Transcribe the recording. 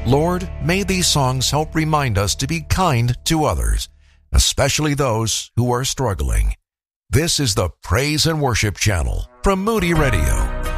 Lord, may these songs help remind us to be kind to others, especially those who are struggling. This is the Praise and Worship Channel from Moody Radio.